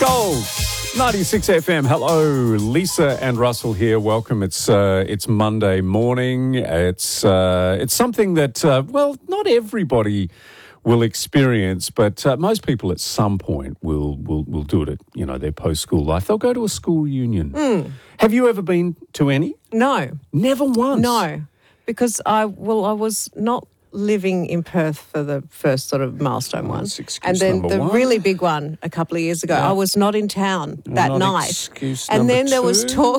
Gold 96 FM. Hello, Lisa and Russell here. Welcome. It's Monday morning. It's something that not everybody will experience, but most people at some point will do it at their post-school life. They'll go to a school reunion. Have you ever been to any? No. Never once? No, because I was not living in Perth for the first sort of milestone one. And then the really big one a couple of years ago, I was not in town that night. And then there was talk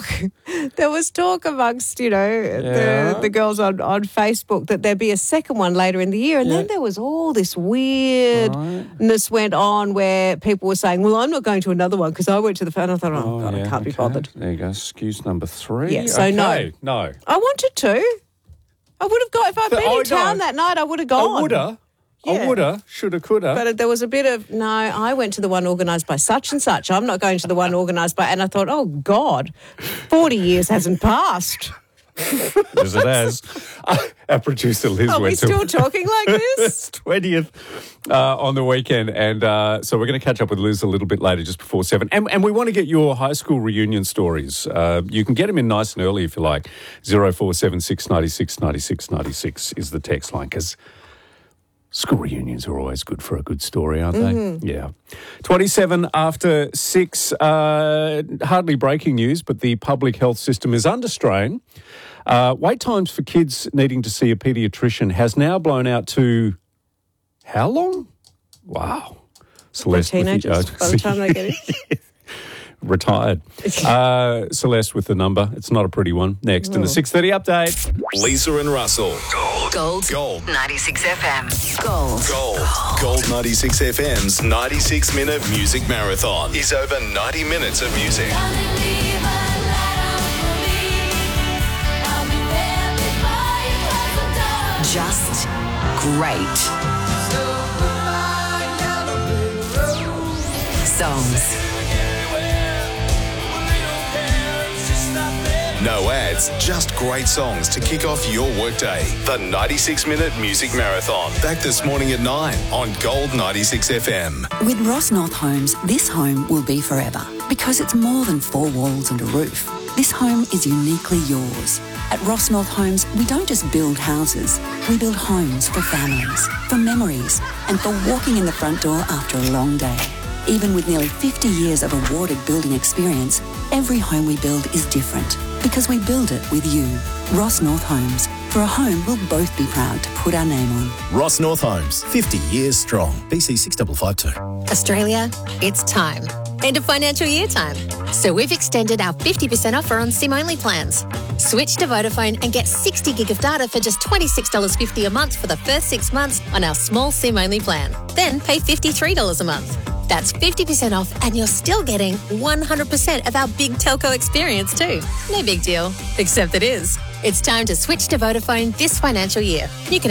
amongst, the girls on Facebook that there'd be a second one later in the year. And then there was all this weirdness went on where people were saying, well, I'm not going to another one because I went to the phone. I thought, I can't be bothered. There you go. Excuse number 3. Yeah, so no. I wanted to. I would have gone. If I'd been in town that night, I would have gone. I woulda, shoulda, coulda. But there was a bit of, no, I went to the one organised by such and such. I'm not going to the one organised by, and I thought, oh, God, 40 years hasn't passed. As it has. Our producer Liz Are we still talking like this? 20th on the weekend. And so we're going to catch up with Liz a little bit later, just before 7. And we want to get your high school reunion stories. You can get them in nice and early if you like. 0476 96 96 96 is the text line, because school reunions are always good for a good story, aren't they? Mm-hmm. Yeah. 27 after 6. Hardly breaking news, but the public health system is under strain. Wait times for kids needing to see a paediatrician has now blown out to how long? Wow. Celeste, teenagers by the time they get in. Retired. Celeste with the number. It's not a pretty one. Next in the 6:30 update. Lisa and Russell. Gold 96 FM. Gold 96 FM's 96-minute music marathon is over 90 minutes of music. Just great songs. No ads, just great songs to kick off your workday. The 96-minute music marathon. Back this morning at 9 on Gold 96 FM. With Ross North Homes, this home will be forever because it's more than 4 walls and a roof. This home is uniquely yours. At Ross North Homes, we don't just build houses. We build homes for families, for memories, and for walking in the front door after a long day. Even with nearly 50 years of awarded building experience, every home we build is different because we build it with you. Ross North Homes. For a home we'll both be proud to put our name on. Ross North Homes, 50 years strong. BC 6552. Australia, it's time. End of financial year time. So we've extended our 50% offer on SIM-only plans. Switch to Vodafone and get 60 gig of data for just $26.50 a month for the first 6 months on our small SIM-only plan. Then pay $53 a month. That's 50% off and you're still getting 100% of our big telco experience too. No big deal, except it is. It's time to switch to Vodafone this financial year. You can